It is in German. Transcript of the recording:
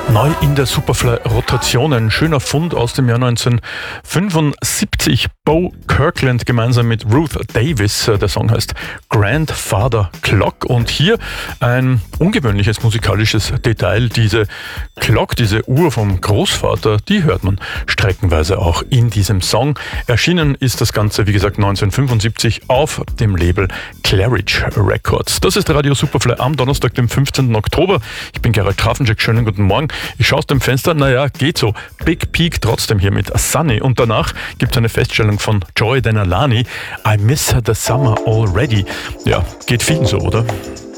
Neu in der Superfly-Rotation, ein schöner Fund aus dem Jahr 1975. Bo Kirkland gemeinsam mit Ruth Davis. Der Song heißt Grandfather Clock. Und hier ein ungewöhnliches musikalisches Detail. Diese Clock, diese Uhr vom Großvater, die hört man streckenweise auch in diesem Song. Erschienen ist das Ganze, wie gesagt, 1975 auf dem Label Claridge Records. Das ist Radio Superfly am Donnerstag, dem 15. Oktober. Ich bin Gerald Trafenschek. Schönen guten Morgen. Ich schaue aus dem Fenster, naja, geht so. Big Peak trotzdem hier mit Sunny. Und danach gibt es eine Feststellung von Joy Denalani. I miss the summer already. Ja, geht vielen so, oder?